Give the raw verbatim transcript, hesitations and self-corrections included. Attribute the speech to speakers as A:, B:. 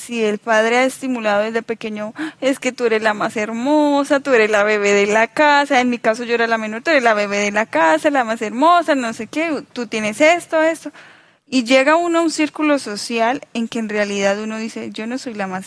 A: si el padre ha estimulado desde pequeño, es que tú eres la más hermosa, tú eres la bebé de la casa, en mi caso yo era la menor, tú eres la bebé de la casa, la más hermosa, no sé qué, tú tienes esto, esto. Y llega uno a un círculo social en que en realidad uno dice, yo no soy la más